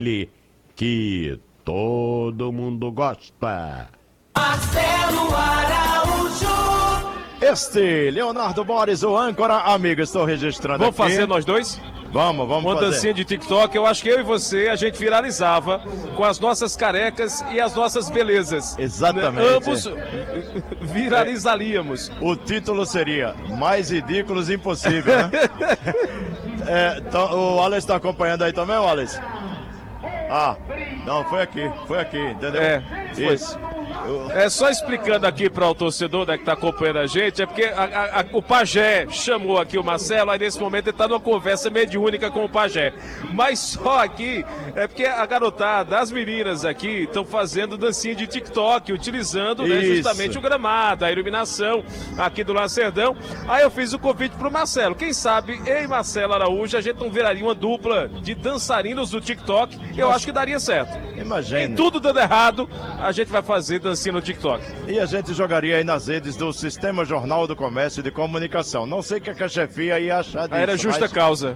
que todo mundo gosta. Marcelo Araújo. Este, Leonardo Boris, o âncora, amigo, estou registrando Vamos aqui. fazer nós dois? Vamos Uma fazer. dancinha de TikTok, eu acho que eu e você, a gente viralizava com as nossas carecas e as nossssas belezas. Exatamente. Ambos viralizaríamos. O título seria Mais Ridículos Impossível, né? Então, o Wallace está acompanhando aí também, Wallace? Ah, não, foi aqui, entendeu? Foi. Isso. É só explicando aqui para o torcedor, né, que está acompanhando a gente, é porque o Pajé chamou aqui o Marcelo, aí nesse momento ele está numa conversa mediúnica com o Pajé. Mas só aqui, é porque a garotada, as meninas aqui, estão fazendo dancinha de TikTok, utilizando, né, justamente o gramado, a iluminação aqui do Lacerdão. Aí eu fiz o convite para o Marcelo. Quem sabe, eu e Marcelo Araújo, a gente não viraria uma dupla de dançarinos do TikTok? Eu acho que daria certo. Imagina. E tudo dando errado, a gente vai fazer dancinha no TikTok. E a gente jogaria aí nas redes do Sistema Jornal do Comércio e de Comunicação. Não sei o que a chefia ia achar disso. Era justa causa.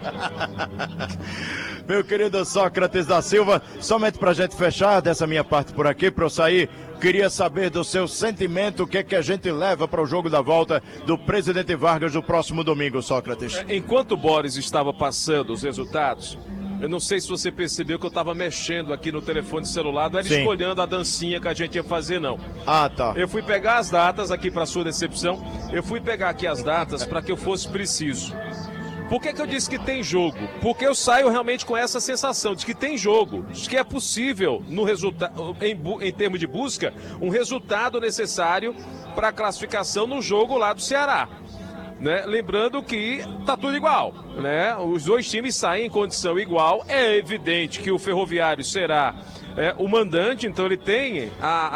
Meu querido Sócrates da Silva, somente pra gente fechar dessa minha parte por aqui, pra eu sair, queria saber do seu sentimento, o que é que a gente leva para o jogo da volta do Presidente Vargas no próximo domingo, Sócrates. Enquanto o Boris estava passando os resultados, eu não sei se você percebeu que eu estava mexendo aqui no telefone celular, não era escolhendo a dancinha que a gente ia fazer, não. Ah, tá. Eu fui pegar as datas aqui, para sua decepção, eu fui pegar aqui as datas para que eu fosse preciso. Por que eu disse que tem jogo? Porque eu saio realmente com essa sensação de que tem jogo, de que é possível, no resultado, em termos de busca, um resultado necessário para a classificação no jogo lá do Ceará. Né? Lembrando que tá tudo igual, né? Os dois times saem em condição igual. É evidente que o Ferroviário será o mandante, então ele tem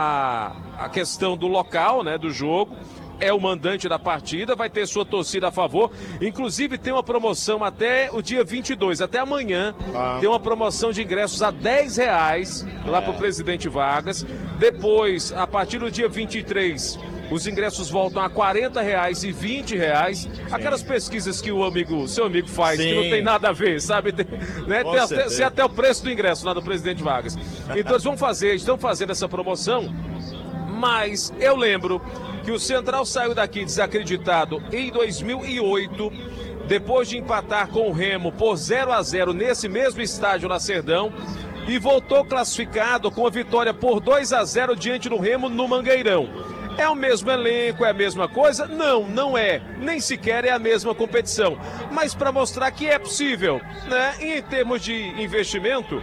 a questão do local, né, do jogo. É o mandante da partida, vai ter sua torcida a favor. Inclusive tem uma promoção até o dia 22, até amanhã. Tem uma promoção de ingressos a R$10 lá pro Presidente Vargas. Depois, a partir do dia 23, os ingressos voltam a R$40 e R$20. Aquelas pesquisas que seu amigo faz, que não tem nada a ver, sabe? Né? Tem até o preço do ingresso lá do Presidente Vargas. Então eles estão fazendo essa promoção. Mas eu lembro que o Central saiu daqui desacreditado em 2008, depois de empatar com o Remo por 0-0 nesse mesmo estádio Lacerdão, e voltou classificado com a vitória por 2-0 diante do Remo no Mangueirão. É o mesmo elenco, é a mesma coisa? Não, não é. Nem sequer é a mesma competição. Mas para mostrar que é possível, né? E em termos de investimento,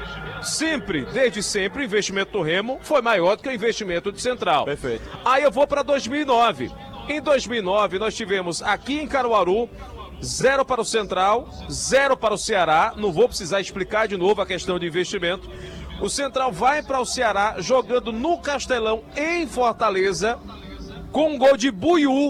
desde sempre, o investimento do Remo foi maior do que o investimento do Central. Perfeito. Aí eu vou para 2009. Em 2009, nós tivemos aqui em Caruaru 0 para o Central, 0 para o Ceará. Não vou precisar explicar de novo a questão de investimento. O Central vai para o Ceará jogando no Castelão, em Fortaleza, com um gol de Buiú.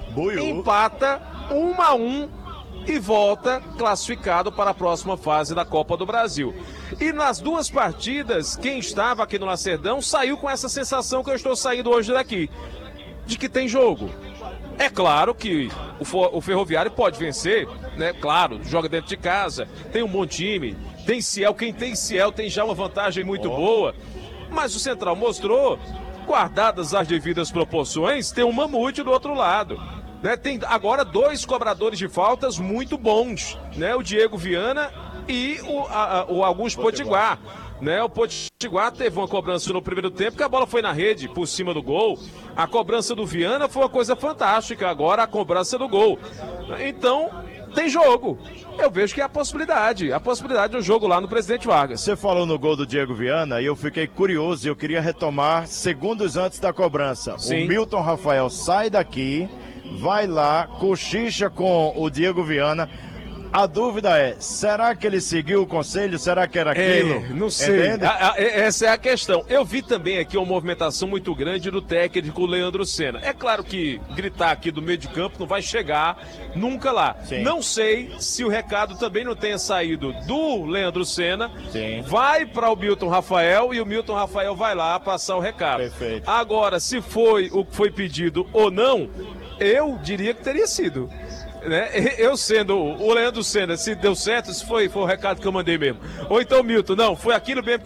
Empata 1-1 e volta classificado para a próxima fase da Copa do Brasil. E nas duas partidas, quem estava aqui no Lacerdão saiu com essa sensação que eu estou saindo hoje daqui, de que tem jogo. É claro que o Ferroviário pode vencer, né? Claro, joga dentro de casa, tem um bom time, tem Ciel, quem tem Ciel tem já uma vantagem muito boa. Mas o Central mostrou, guardadas as devidas proporções, tem um Mamute do outro lado. Né? Tem agora dois cobradores de faltas muito bons, né? O Diego Viana e o Augusto Potiguar. Né, o Potiguar teve uma cobrança no primeiro tempo que a bola foi na rede, por cima do gol. A cobrança do Viana foi uma coisa fantástica, agora a cobrança do gol. Então, tem jogo. Eu vejo que é a possibilidade do jogo lá no Presidente Vargas. Você falou no gol do Diego Viana e eu fiquei curioso e eu queria retomar segundos antes da cobrança. Sim. O Milton Rafael sai daqui, vai lá, cochicha com o Diego Viana. A dúvida é, será que ele seguiu o conselho? Será que era aquilo? Não sei. Entende? Essa é a questão. Eu vi também aqui uma movimentação muito grande do técnico Leandro Senna. É claro que gritar aqui do meio de campo não vai chegar nunca lá. Sim. Não sei se o recado também não tenha saído do Leandro Senna. Sim. Vai para o Milton Rafael e o Milton Rafael vai lá passar o recado. Perfeito. Agora, se foi o que foi pedido ou não, eu diria que teria sido. né? Eu sendo o Leandro Senna, se deu certo, se foi o recado que eu mandei mesmo. Ou então, Milton, não, foi aquilo mesmo